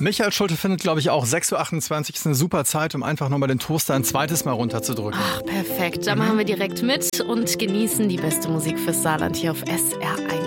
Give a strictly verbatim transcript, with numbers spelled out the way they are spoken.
Michael Schulte findet, glaube ich, auch sechs Uhr achtundzwanzig ist eine super Zeit, um einfach nochmal den Toaster ein zweites Mal runterzudrücken. Ach, perfekt. Da machen wir direkt mit und genießen die beste Musik fürs Saarland hier auf S R eins.